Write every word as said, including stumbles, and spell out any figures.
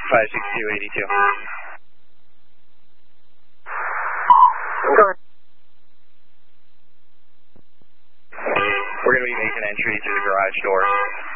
five six two eighty-two. We're going to be making entry through the garage door.